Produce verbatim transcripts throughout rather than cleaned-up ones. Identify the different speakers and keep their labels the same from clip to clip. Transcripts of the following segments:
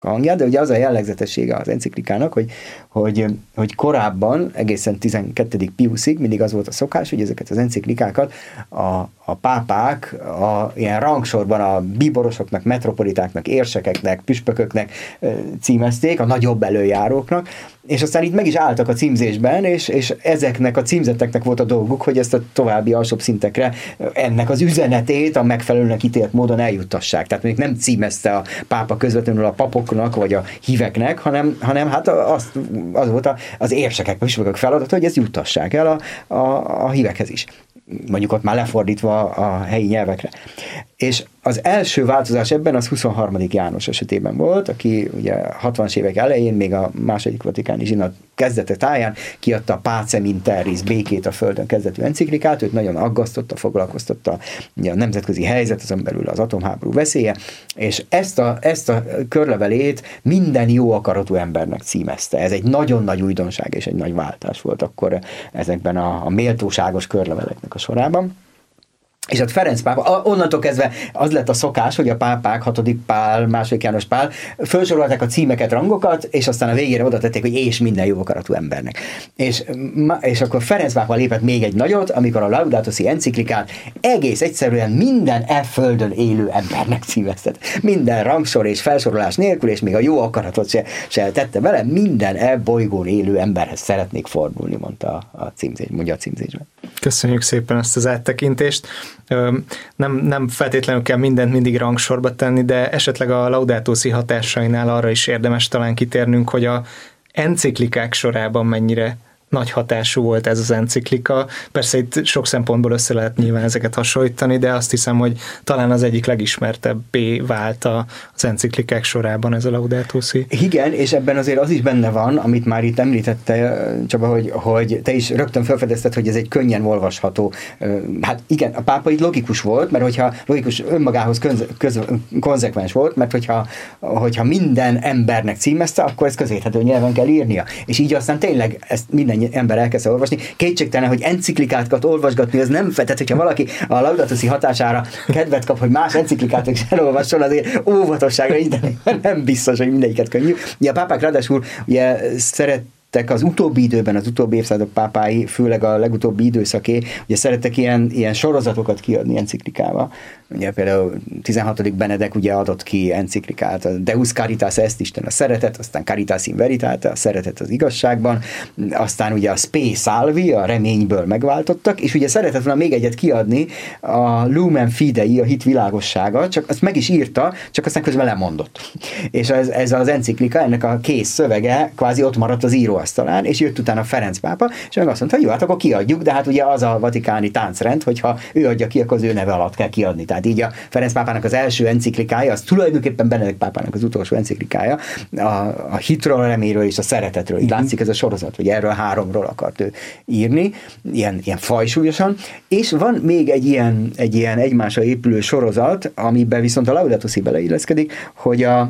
Speaker 1: hangját, de ugye az a jellegzetessége az enciklikának, hogy, hogy, hogy korábban, egészen tizenkettedik Piuszig mindig az volt a szokás, hogy ezeket az enciklikákat a, a pápák a, ilyen rangsorban a bíborosoknak, metropolitáknak, érsekeknek, püspököknek címezték, a nagyobb előjáróknak, és aztán itt meg is álltak a címzésben, és, és ezeknek a címzetteknek volt a dolguk, hogy ezt a további alsóbb szintekre ennek az üzenetét a megfelelőnek ítélt módon eljuttassák. Tehát még nem címezte a pápa közvetlenül a papoknak, vagy a híveknek, hanem, hanem hát az, az volt az érsekek, a püspökök feladata, hogy ezt juttassák el a, a, a hívekhez is. Mondjuk ott már lefordítva a helyi nyelvekre. És az első változás ebben az huszonharmadik János esetében volt, aki ugye hatvanas évek elején, még a második vatikáni zsinat kezdete táján kiadta a Pacem in Terris, békét a földön kezdetű enciklikát, őt nagyon aggasztotta, foglalkoztatta ugye a nemzetközi helyzet, azon belül az atomháború veszélye, és ezt a, ezt a körlevelét minden jó akaratú embernek címezte. Ez egy nagyon nagy újdonság és egy nagy váltás volt akkor ezekben a, a méltóságos körleveleknek a sorában. És hát Ferenc pápa, onnantól kezdve az lett a szokás, hogy a pápák, hatodik Pál, második János Pál felsorolták a címeket, rangokat, és aztán a végére oda tették, hogy és minden jó akaratú embernek. És, és akkor Ferenc pápa lépett még egy nagyot, amikor a Laudato Si enciklikát egész egyszerűen minden e földön élő embernek címeztet. Minden rangsor és felsorolás nélkül, és még a jó akaratot se, se tette bele, minden e bolygón élő emberhez szeretnék fordulni, mondta a címzés, mondja a címzésben.
Speaker 2: Köszönjük szépen ezt az áttekintést. Nem, nem feltétlenül kell mindent mindig rangsorba tenni, de esetleg a Laudato Si hatásainál arra is érdemes talán kitérnünk, hogy a enciklikák sorában mennyire nagy hatású volt ez az enciklika. Persze itt sok szempontból össze lehet nyilván ezeket hasonlítani, de azt hiszem, hogy talán az egyik legismertebbé vált az enciklikák sorában ez a Laudato Si.
Speaker 1: Igen, és ebben azért az is benne van, amit már itt említette Csaba, hogy, hogy te is rögtön felfedezted, hogy ez egy könnyen olvasható. Hát igen, a pápa itt logikus volt, mert hogyha logikus önmagához köz, köz, konzekvens volt, mert hogyha, hogyha minden embernek címezte, akkor ez közérthető nyelven kell írnia. És így aztán tényleg ezt minden ember elkezdte olvasni. Kétségtelen, hogy enciklikákat olvasgatni, az nem fel, tehát hogyha valaki a Laudato Si hatására kedvet kap, hogy más enciklikát is elolvasson, azért óvatosságra is, de nem biztos, hogy mindegyiket könnyű. Ugye a pápák ráadásul ugye szeret az utóbbi időben, az utóbbi évszázadok pápái, főleg a legutóbbi időszaké, ugye szerettek ilyen, ilyen sorozatokat kiadni enciklikával. Ugye például tizenhatodik Benedek ugye adott ki enciklikát, a Deus Caritas Est, Isten a szeretet, aztán Caritas in Veritate, a szeretet az igazságban, aztán ugye a Spe Salvi, a reményből megváltottak, és ugye szeretett volna még egyet kiadni, a Lumen Fidei, a hit világossága, csak azt meg is írta, csak aztán közben lemondott. És ez, ez az enciklika, ennek a kész szövege kvázi ott maradt az íróasztalán, és jött utána Ferenc pápa, és meg azt mondta, hogy jó, hát akkor kiadjuk, de hát ugye az a vatikáni táncrend, hogyha ő adja ki, akkor az ő neve alatt kell kiadni. Tehát így a Ferenc pápának az első enciklikája, az tulajdonképpen Benedek pápának az utolsó enciklikája, a, a hitről, a reményről és a szeretetről. Így látszik ez a sorozat, hogy erről háromról akart ő írni, ilyen, ilyen fajsúlyosan. És van még egy ilyen, egy ilyen egymásra épülő sorozat, amiben viszont a Laudato Si beleilleszkedik, hogy a,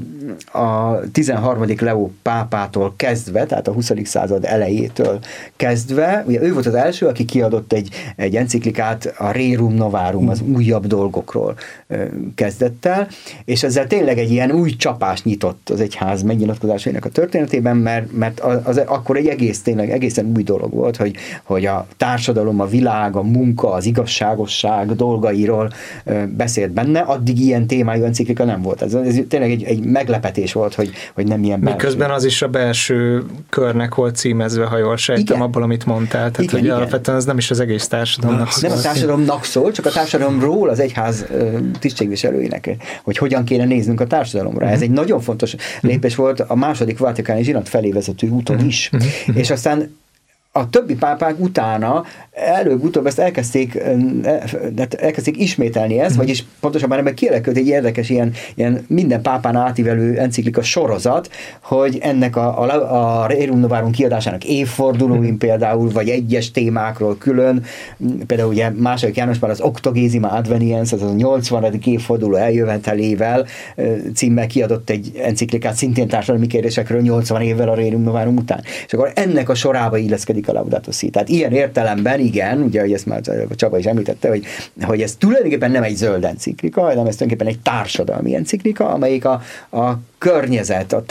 Speaker 1: a tizenharmadik Leó pápától kezdve, tehát a huszadik század elejétől kezdve, ugye ő volt az első, aki kiadott egy, egy enciklikát, a Rerum Novarum, az újabb dolgokról kezdett el, és ezzel tényleg egy ilyen új csapást nyitott az egyház megnyilatkozásainak a történetében, mert, mert az, az akkor egy egész, tényleg egészen új dolog volt, hogy, hogy a társadalom, a világ, a munka, az igazságosság dolgairól beszélt benne, addig ilyen témájú enciklika nem volt. Ez, ez tényleg egy, egy meglepetés volt, hogy, hogy nem ilyen belső.
Speaker 2: Miközben az is a belső körnek volt címezve, ha jól sejtem, abból, amit mondtál. Tehát, igen, hogy igen. Alapvetően ez nem is az egész társadalomnak szól.
Speaker 1: Nem a társadalomnak szól, csak a társadalomról az egyház tisztségviselőinek, hogy hogyan kéne néznünk a társadalomra. Ez egy nagyon fontos lépés volt a második vatikáni zsinat felé vezető úton is. És aztán a többi pápák utána előbb-utóbb ezt elkezdték, elkezdték ismételni ezt, mm. vagyis pontosabban ebben kialakult egy érdekes ilyen, ilyen minden pápán átívelő enciklika sorozat, hogy ennek a, a, a Rerum Novarum kiadásának évfordulóin mm. például, vagy egyes témákról külön, például ugye második János Pál az Octogésima Adveniens, az a nyolcvanadik évforduló eljövetelével címmel kiadott egy enciklikát szintén társadalmi kérdésekről nyolcvan évvel a Rerum Novarum után. És akkor ennek a sorába illeszkedik a Laudato Si. Tehát ilyen értelemben igen, ugye, hogy ezt már Csaba is említette, hogy, hogy ez tulajdonképpen nem egy zöld enciklika, hanem ez tulajdonképpen egy társadalmi enciklika, amelyik a, a környezet, a